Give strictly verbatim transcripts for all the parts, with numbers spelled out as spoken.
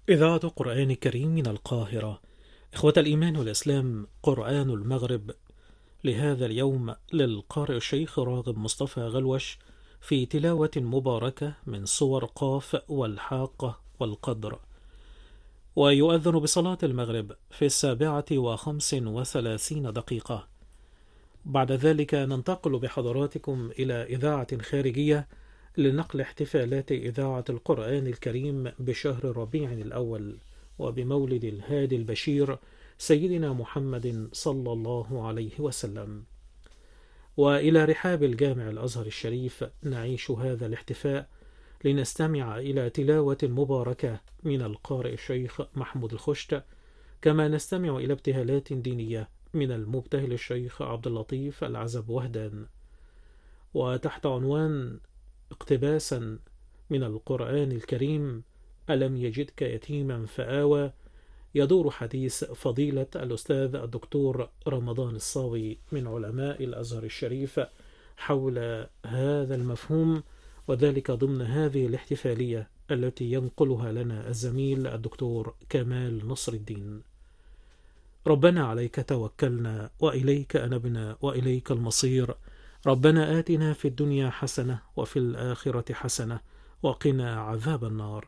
إذاعة قرآن كريم من القاهرة. إخوة الإيمان والإسلام، قرآن المغرب لهذا اليوم للقارئ الشيخ راغب مصطفى غلوش، في تلاوة مباركة من سور قاف والحاقة والقدر. ويؤذن بصلاة المغرب في السابعة وخمس وثلاثين دقيقة. بعد ذلك ننتقل بحضراتكم إلى إذاعة خارجية لنقل احتفالات إذاعة القرآن الكريم بشهر ربيع الأول وبمولد الهادي البشير سيدنا محمد صلى الله عليه وسلم. وإلى رحاب الجامع الأزهر الشريف نعيش هذا الاحتفاء لنستمع إلى تلاوة مباركة من القارئ الشيخ محمود الخشت، كما نستمع إلى ابتهالات دينية من المبتهل الشيخ عبد اللطيف العزب وهدان. وتحت عنوان اقتباسا من القرآن الكريم ألم يجدك يتيما فآوى، يدور حديث فضيلة الأستاذ الدكتور رمضان الصاوي من علماء الأزهر الشريف حول هذا المفهوم، وذلك ضمن هذه الاحتفالية التي ينقلها لنا الزميل الدكتور كمال نصر الدين. ربنا عليك توكلنا وإليك أنبنا وإليك المصير. ربنا آتنا في الدنيا حسنة وفي الآخرة حسنة وقنا عذاب النار.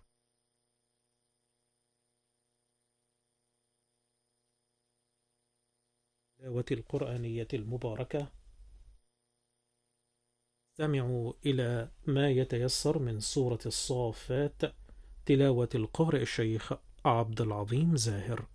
التلاوة القرآنية المباركة. استمعوا إلى ما يتيسر من سورة الصافات، تلاوة القارئ الشيخ عبد العظيم زاهر.